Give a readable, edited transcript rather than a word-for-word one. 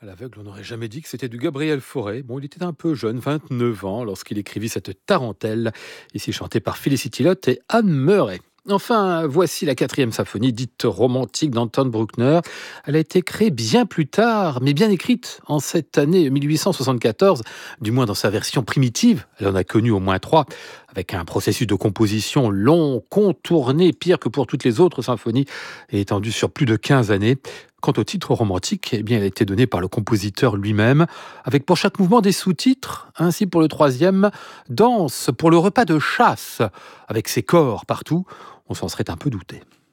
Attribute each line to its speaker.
Speaker 1: À l'aveugle, on n'aurait jamais dit que c'était du Gabriel Fauré. Bon, il était un peu jeune, 29 ans, lorsqu'il écrivit cette tarentelle, ici chantée par Felicity Lott et Anne Murray. Enfin, voici la quatrième symphonie, dite romantique d'Anton Bruckner. Elle a été créée bien plus tard, mais bien écrite, en cette année 1874, du moins dans sa version primitive. Elle en a connu au moins trois, avec un processus de composition long, contourné, pire que pour toutes les autres symphonies, et étendu sur plus de 15 années. Quant au titre romantique, eh bien, il a été donné par le compositeur lui-même, avec pour chaque mouvement des sous-titres. Ainsi, pour le troisième, danse pour le repas de chasse, avec ses corps partout. On s'en serait un peu douté.